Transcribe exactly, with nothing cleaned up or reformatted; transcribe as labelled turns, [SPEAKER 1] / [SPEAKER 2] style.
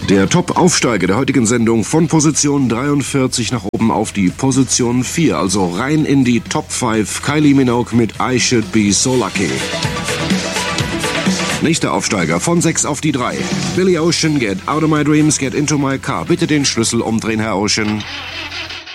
[SPEAKER 1] Der Top-Aufsteiger der heutigen Sendung von Position dreiundvierzig nach oben auf die Position vier, also rein in die Top fünf. Kylie Minogue mit I Should Be So Lucky. Nächster Aufsteiger von sechs auf die drei. Billy Ocean, Get Out of My Dreams, Get Into My Car. Bitte den Schlüssel umdrehen, Herr Ocean.